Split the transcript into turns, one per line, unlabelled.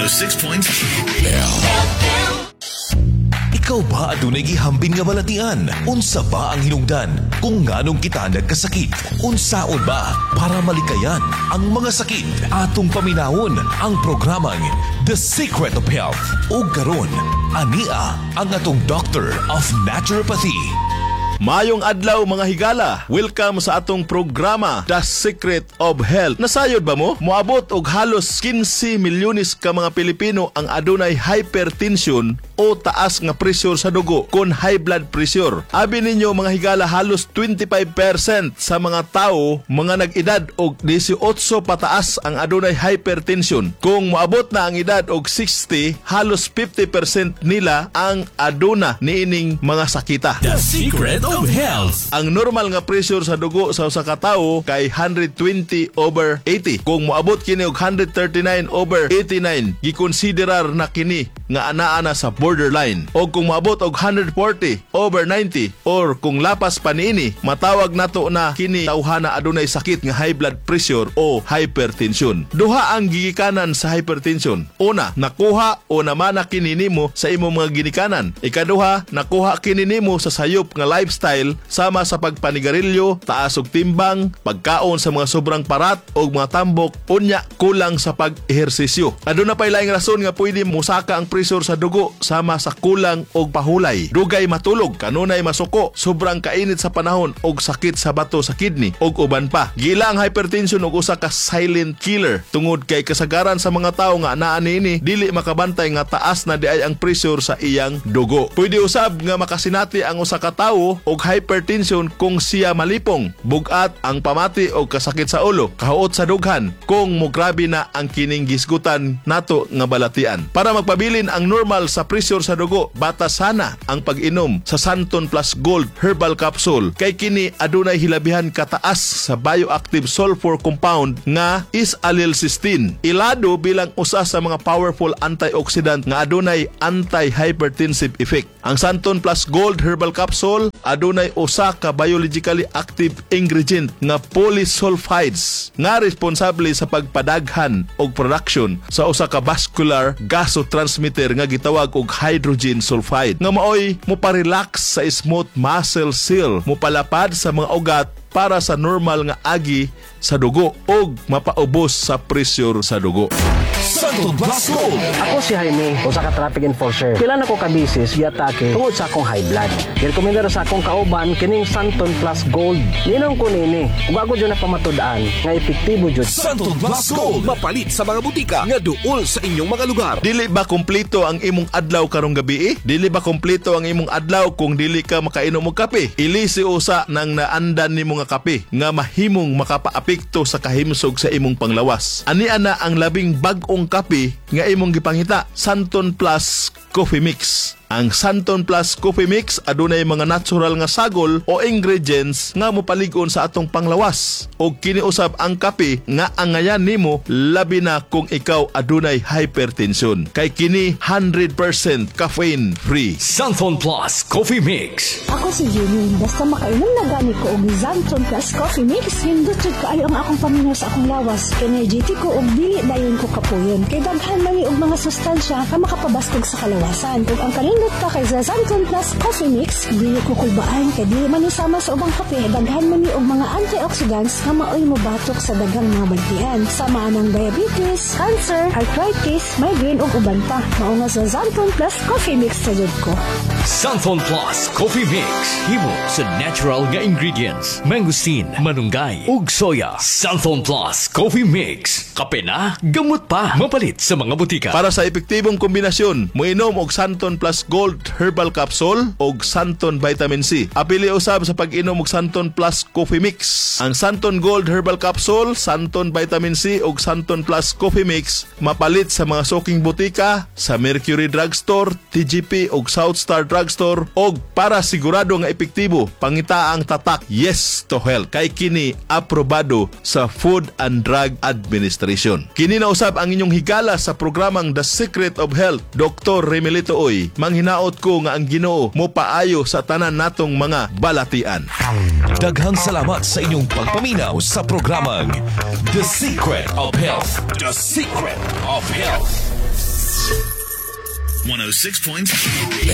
106.3
Ikaw ba adunay gihambin nga balatian? Unsa ba ang hinungdan? Kung nganong kita nagkasakit? Unsaon ba para malikayan ang mga sakit? Atong paminahon ang programang The Secret of Health. O karon, ania ang atong Doctor of Naturopathy.
Mayong adlaw mga higala, welcome sa atong programa The Secret of Health. Nasayod ba mo? Moabot og halos 15 milyones ka mga Pilipino ang adunay hypertension o taas nga pressure sa dugo kon high blood pressure. Abi ninyo mga higala, halos 25% sa mga tao mga nag-edad og 18 pataas ang adunay hypertension. Kung moabot na ang edad og 60, halos 50% nila ang aduna niining mga sakita.
The Secret of Health.
Ang normal nga pressure sa dugo sa usa ka tawo kay 120/80. Kung moabot kini og 139/89, gikonsiderar na kini nga anaa na sa borderline. O kung moabot og 140/90 or kung lapas pa niini, matawag nato na kini tawhana adunay sakit nga high blood pressure o hypertension. Duha ang gigikanan sa hypertension. Una, nakuha o namana kini nimo sa imong mga ginikanan. Ikaduha, nakuha kini nimo sa sayop nga lifestyle sama sa pagpanigarilyo, taas og timbang, pagkaon sa mga sobrang parat o mga tambok, unya kulang sa pag-ehersisyo. Aduna pay laing rason nga pwede musaka ang pressure sa dugo sama sa kulang og pahulay, dugay matulog, kanunay masuko, sobrang kainit sa panahon og sakit sa bato sa kidney og uban pa. Gila ang hypertension og usa ka silent killer tungod kay kasagaran sa mga tawo nga anaa niini dili makabantay nga taas na diay ang pressure sa iyang dugo. Pwede usab nga makasinati ang usa ka tawo og hypertension kung siya malipong, bugat ang pamati o kasakit sa ulo, kahuot sa dughan, kung mograbe na ang kining gisgutan nato nga balatian. Para magpabilin ang normal sa pressure sa dugo, batas sana ang pag-inom sa Santon Plus Gold Herbal Capsule kay kini adunay hilabihan kataas sa bioactive sulfur compound nga is-allyl-cysteine. Ilado bilang usa sa mga powerful antioxidant nga adunay anti-hypertensive effect. Ang Santon Plus Gold Herbal Capsule adunay usa ka biologically active ingredient nga polysulfides nga responsable sa pagpadaghan og production sa usa ka vascular gasotransmitter nga gitawag og hydrogen sulfide nga maoy moparelax sa smooth muscle seal, mopalapad sa mga ugat para sa normal nga agi sa dugo og mapaubos sa pressure sa dugo.
Santon Plus Gold.
Ako si Jaime, usa ka traffic enforcer. Kailan ako kabisis giatake tungod sa akong high blood. Girekomenda sa akong kauban kining Santon Plus Gold. Ninong ko nini, ug ako jud na pamatud-an nga epektibo jud.
Santon Plus Gold.
Mapalit sa mga butika nga duol sa inyong mga lugar.
Dili ba kumpleto ang imong adlaw karong gabi? Dili ba kumpleto ang imong adlaw kung dili ka makainom og kape? Ilisi usa nang naandan nimo nga kape nga mahimong makapaapekto sa kahimsog sa imong panglawas. Ani ana ang labing bag-ong kape nga imong gipangita, Santon Plus Coffee Mix. Ang Santon Plus Coffee Mix adunay mga natural nga sagol o ingredients nga mopalig-on sa atong panglawas. O kiniusab ang kape nga angayan nimo labi na kung ikaw adunay hypertension. Kay kini 100% caffeine free.
Santon Plus Coffee Mix.
Ako si Jenny. Basta makainom na gani ko og Santon Plus Coffee Mix, hindot jud kaayo ang akong paminaw sa akong lawas. Energetic ko og dili dayon ko kapuyon. Kay daghan man og mga sustansya nga makapabastog sa kalawasan. Ug ang kanindot pa kay Santon Plus Coffee Mix, dili ko kulbaan kay dili man isama sa ubang kape. Daghan man ni og mga antioxidants nga maoy mobatok sa daghang mga baltian. Sama ng diabetes, cancer, arthritis, migraine ug uban pa. Mao nga sa Santon Plus Coffee Mix sa jud ko.
Santon Plus Coffee Mix. Himo sa natural nga ingredients. Mangosteen, manunggay, ug soya. Santon Plus Coffee Mix. Kape na, gamot pa. Mapalit sa mga butika.
Para sa epektibong kombinasyon, moinom og Santon Plus Gold Herbal Capsule og Santon Vitamin C. Apili usab sa pag-inom og Santon Plus Coffee Mix. Ang Santon Gold Herbal Capsule, Santon Vitamin C ug Santon Plus Coffee Mix mapalit sa mga suking butika, sa Mercury Drugstore, TGP ug South Star Drugstore, og para sigurado nga epektibo, pangita ang tatak Yes to Health kay kini aprobado sa Food and Drug Administration. Kini na usab ang inyong higala sa programang The Secret of Health, Dr. Remelito Oy. Manghinaot ko nga ang Ginoo mo paayo sa tanan natong mga balatian.
Daghang salamat sa inyong pagpaminaw sa programang The Secret of Health.
The Secret of Health.
106.3